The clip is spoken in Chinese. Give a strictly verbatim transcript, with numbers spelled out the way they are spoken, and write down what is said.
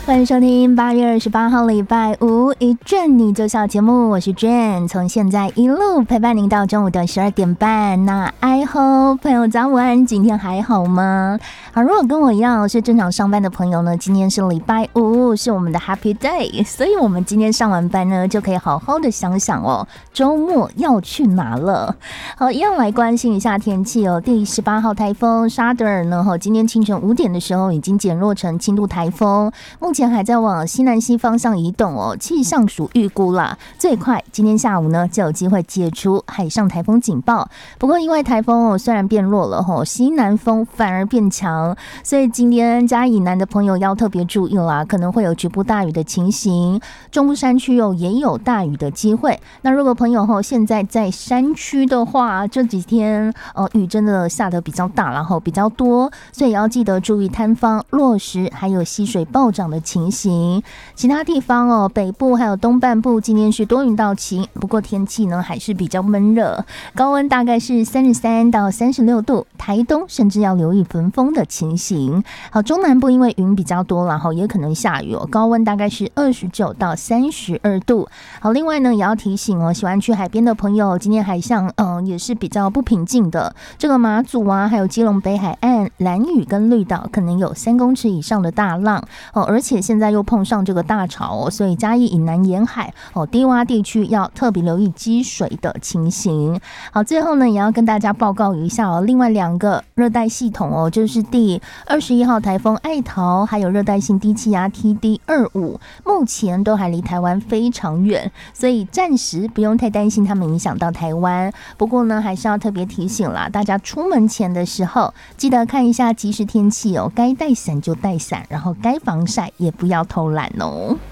欢迎收听八月二十八号礼拜五一卷你就笑节目，我是卷，从现在一路陪伴您到中午的十二点半。那 I hope 朋友早午安，今天还好吗？好，如果跟我一样是正常上班的朋友呢，今天是礼拜五，是我们的 Happy Day， 所以我们今天上完班呢，就可以好好的想想哦，周末要去哪了。好，一样来关心一下天气哦。第十八号台风沙德尔呢，今天清晨五点的时候已经减弱成轻度台风，目前还在往西南西方向移动哦。气象署预估啦，最快今天下午呢就有机会解除海上台风警报。不过因为台风哦虽然变弱了哦，西南风反而变强，所以今天嘉义以南的朋友要特别注意啦，可能会有局部大雨的情形。中部山区哦也有大雨的机会。那如果朋友哦现在在山区的话，这几天呃雨真的下得比较大，然后比较多，所以也要记得注意坍方、落石还有溪水暴涨的情形。其他地方哦，北部还有东半部今天是多云到晴，不过天气呢还是比较闷热，高温大概是三十三到三十六度，台东甚至要留意焚风的情形。好，中南部因为云比较多，然后也可能下雨哦，高温大概是二十九到三十二度。好，另外呢也要提醒哦，喜欢去海边的朋友，今天海象嗯、呃、也是比较不平静的，这个马祖啊，还有基隆北海岸、兰屿跟绿岛可能有三公尺以上的大浪哦，而且现在又碰上这个大潮哦，所以嘉义以南沿海哦低洼地区要特别留意积水的情形。好，最后呢也要跟大家报告一下哦，另外两个热带系统哦，就是第二十一号台风爱桃，还有热带性低气压 T D 二十五，目前都还离台湾非常远，所以暂时不用太担心他们影响到台湾。不过呢还是要特别提醒啦，大家出门前的时候记得看一下即时天气哦，该带伞就带伞，然后该防晒也不要偷懒哦。